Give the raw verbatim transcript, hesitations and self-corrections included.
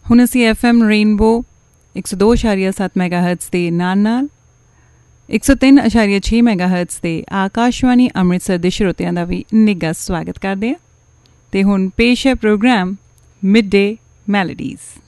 ਹੁਣ ਅਸੀਂ F M rainbow ਇੱਕ ਸੌ ਦੋ ਅਸ਼ਾਰੀਆ ਸੱਤ ਮੈਗਾ ਹਰਟਸ ਦੇ ਨਾਲ ਨਾਲ ਇੱਕ ਸੌ ਤਿੰਨ ਅਸ਼ਾਰੀਆ ਛੇ ਮੈਗਾ ਹਰਟਸ ਦੇ ਆਕਾਸ਼ਵਾਣੀ ਅੰਮ੍ਰਿਤਸਰ ਦੇ ਸਰੋਤਿਆਂ ਦਾ ਵੀ ਨਿੱਘਾ ਸਵਾਗਤ ਕਰਦੇ ਹਾਂ। ਅਤੇ ਹੁਣ ਪੇਸ਼ ਹੈ ਪ੍ਰੋਗਰਾਮ ਮਿਡ ਡੇ ਮੈਲੋਡੀਜ਼।